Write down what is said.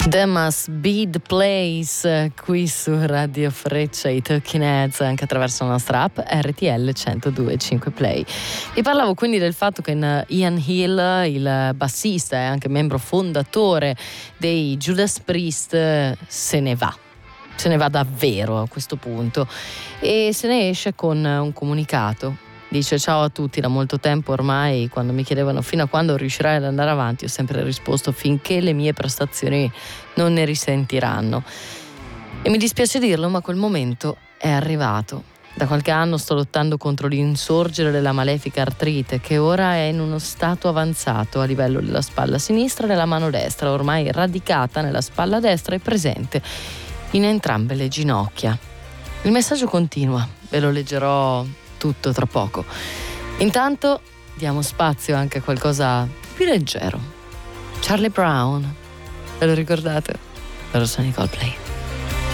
There Must Be the Place, qui su Radio Freccia, i Talking Heads, anche attraverso la nostra app RTL 102.5 Play. Vi parlavo quindi del fatto che Ian Hill, il bassista e anche membro fondatore dei Judas Priest, se ne va davvero a questo punto, e se ne esce con un comunicato. Dice: ciao a tutti, da molto tempo ormai, quando mi chiedevano fino a quando riuscirai ad andare avanti, ho sempre risposto finché le mie prestazioni non ne risentiranno. E mi dispiace dirlo, ma quel momento è arrivato. Da qualche anno sto lottando contro l'insorgere della malefica artrite, che ora è in uno stato avanzato a livello della spalla sinistra e della mano destra, ormai radicata nella spalla destra e presente in entrambe le ginocchia. Il messaggio continua, ve lo leggerò tutto tra poco. Intanto diamo spazio anche a qualcosa più leggero. Charlie Brown, ve lo ricordate? Loro sono i Coldplay.